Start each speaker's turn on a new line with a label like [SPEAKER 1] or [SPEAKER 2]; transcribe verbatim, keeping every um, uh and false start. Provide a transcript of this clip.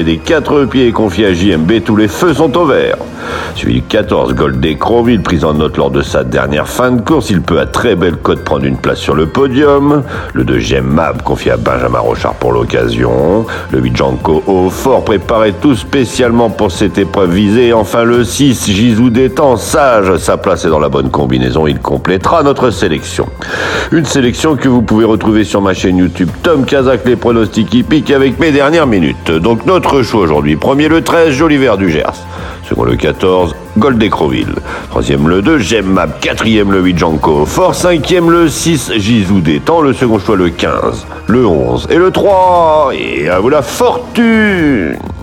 [SPEAKER 1] Des quatre pieds confiés à J M B, tous les feux sont au vert. Suivi du quatorze, Gold Decroville, pris en note lors de sa dernière fin de course. Il peut à très belle cote prendre une place sur le podium. Le deux, Gem Mab, confié à Benjamin Rochard pour l'occasion. Le huit, Janko au fort, préparé tout spécialement pour cette épreuve visée. Et enfin le six, Gizou Détend, sage, sa place est dans la bonne combinaison. Il complétera notre sélection. Une sélection que vous pouvez retrouver sur ma chaîne YouTube Tom Kazak, les pronostics hippiques avec mes dernières minutes. Donc notre choix aujourd'hui. Premier le treize, Joli Vert du Gers. Second le quatorze, Gold Decroville. Troisième le deux, Gem Mab. Quatrième le huit, Janko Fort. Cinquième le six, Gizou Détend. Le second choix le quinze, le onze et le trois. Et à vous la fortune!